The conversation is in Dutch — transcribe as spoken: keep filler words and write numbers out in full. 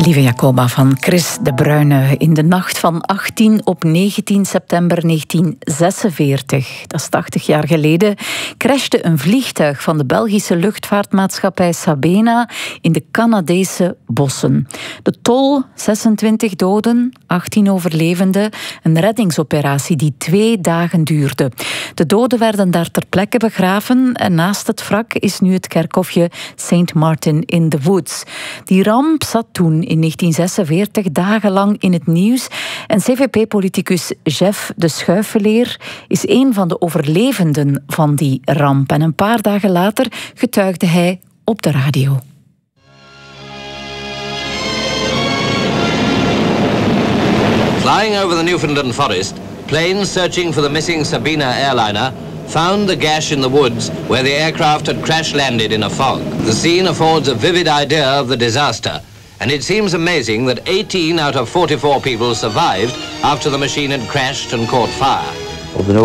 Lieve Jacoba van Chris de Bruyne. In de nacht van achttien op negentien september negentien zesenveertig, dat is tachtig jaar geleden, crashte een vliegtuig van de Belgische luchtvaartmaatschappij Sabena in de Canadese bossen. De tol, zesentwintig doden, achttien overlevenden. Een reddingsoperatie die twee dagen duurde. De doden werden daar ter plekke begraven en naast het wrak is nu het kerkhofje Saint Martin in the Woods. Die ramp zat toen in negentien zesenveertig dagenlang in het nieuws en C V P-politicus Jeff de Schuifeleer is een van de overlevenden van die ramp. En een paar dagen later getuigde hij op de radio. Flying over the Newfoundland forest, planes searching for the missing Sabena airliner found the gash in the woods where the aircraft had crash-landed in a fog. The scene affords a vivid idea of the disaster, and it seems amazing that eighteen out of forty-four people survived after the machine had crashed and caught fire.